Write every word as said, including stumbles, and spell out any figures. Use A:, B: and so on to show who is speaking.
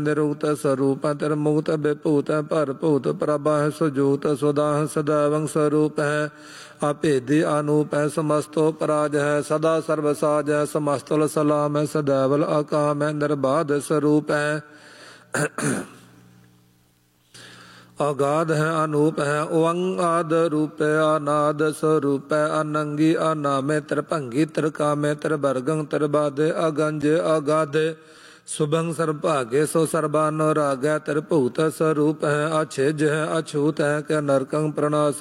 A: ਨਿਰੁਕਤ ਸਰੂਪ ਤੇਰ ਮੁਕਤ ਬਿਭੂਤ ਭਰਭੂਤ ਪ੍ਰਭਾ ਹੈ ਸੁਜੂਤ ਸੁਦਾਹ ਸਦਾਵੰ ਸਰੂਪ ਹੈ ਅਭੇਦੀ ਅਨੂਪ ਹੈ ਸਮਸਤੋ ਪਰਾਜ ਹੈ ਸਦਾ ਸਰਬ ਸਾਜ ਹੈ ਸਮਸਤੁਲ ਸਲਾਮ ਹੈ ਸदैवल ਅਕਾਮ ਹੈ ਨਿਰਬਾਧ ਸਰੂਪ ਹੈ ਅਗਾਧ ਹੈ ਅਨੂਪ ਹੈ ਓੰਗ ਆਦ ਰੂਪ ਅਨਾਦ ਸਰੂਪ ਅਨੰਗੀ ਅਨਾਮੇ ਤ੍ਰਿਭੰਗੀ ਤ੍ਰਿਕਾਮੇ ਤ੍ਰਿਵਰਗੰ ਤ੍ਰਿਬਾਦੇ ਅਗੰਜ ਅਗਾਧੇ ਸੁਭੰ ਸਰਭਾਗੇ ਸੋ ਸਰਬਾਨੋ ਰਾਗੈ ਤ੍ਰਿਭੂਤ ਸਰੂਪ ਹੈ ਅਛਿਜ ਹੈ ਅਛੂਤ ਹੈ ਕਿ ਨਰਕੰ ਪ੍ਰਣਾਸ